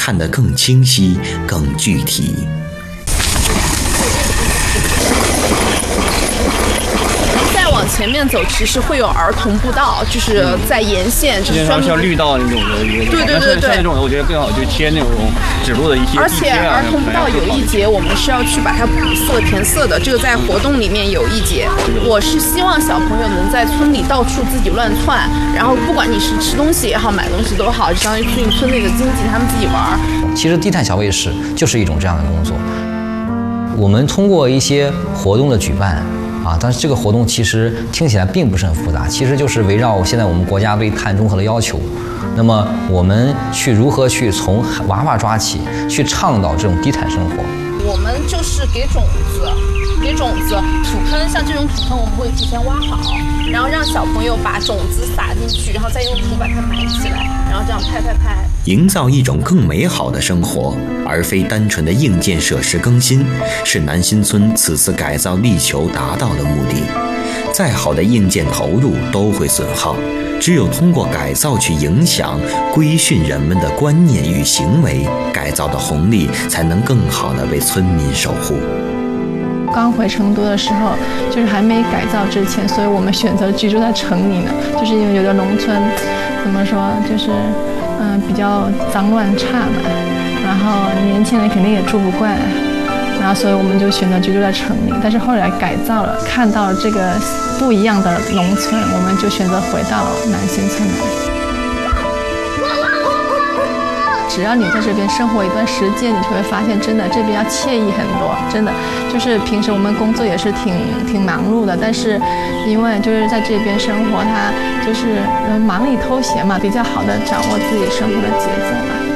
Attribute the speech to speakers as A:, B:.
A: 看得更清晰、更具体。
B: 往前面走，其实会有儿童步道，就是在沿线，就是专门
C: 像绿道那种的一个。
B: 对。
C: 像那种的，我觉得更好，就贴那种指路的一些。
B: 而且儿童步道有一节，我们是要去把它补色填色的，这个在活动里面有一节。我是希望小朋友能在村里到处自己乱窜，然后不管你是吃东西也好，买东西都好，就相当于促进村内的经济，他们自己玩。
D: 其实低碳小卫士就是一种这样的工作。我们通过一些活动的举办。但是这个活动其实听起来并不是很复杂，其实就是围绕现在我们国家对碳中和的要求，那么我们如何去从娃娃抓起，去倡导这种低碳生活。
B: 我们就是给种子，土坑，像这种土坑我们会提前挖好，然后让小朋友把种子撒进去，然后再用土把它埋起来，然后这样拍，
A: 营造一种更美好的生活，而非单纯的硬件设施更新，是南新村此次改造力求达到的目的。再好的硬件投入都会损耗，只有通过改造去影响、规训人们的观念与行为，改造的红利才能更好地为村民守护。
E: 刚回成都的时候，就是还没改造之前，所以我们选择居住在城里呢，就是因为觉得农村怎么说，就是比较脏乱差嘛，然后年轻人肯定也住不惯，然后所以我们就选择居住在城里。但是后来改造了，看到了这个不一样的农村，我们就选择回到南新村来。只要你在这边生活一段时间，你就会发现，真的这边要惬意很多。真的，就是平时我们工作也是挺忙碌的，但是因为就是在这边生活，它就是忙里偷闲嘛，比较好的掌握自己生活的节奏吧。